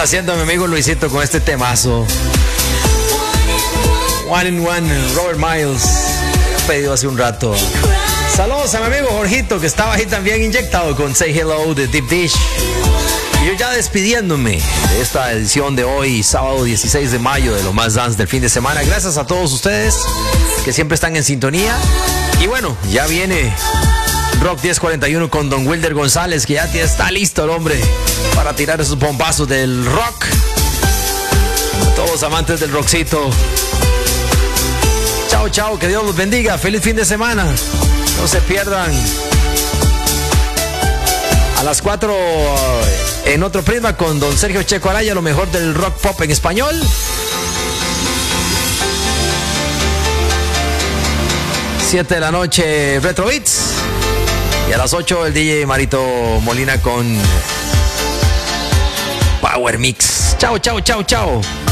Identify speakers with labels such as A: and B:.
A: Complaciendo a mi amigo Luisito con este temazo. One in One, Robert Miles. He pedido hace un rato. Saludos a mi amigo Jorgito, que estaba ahí también inyectado con Say Hello de Deep Dish. Y yo ya despidiéndome de esta edición de hoy, sábado 16 de mayo, de Lo Más Dance del fin de semana. Gracias a todos ustedes que siempre están en sintonía. Y bueno, ya viene Rock 1041 con Don Wilder González, que ya está listo el hombre para tirar esos bombazos del rock. A todos amantes del rockcito, chao, chao, que Dios los bendiga. Feliz fin de semana. No se pierdan a las 4 en otro Prisma con Don Sergio Checo Araya, lo mejor del rock pop en español. Siete de la noche Retro Beats. Y a las 8 el DJ Marito Molina con Power Mix. Chao, chao, chao, chao.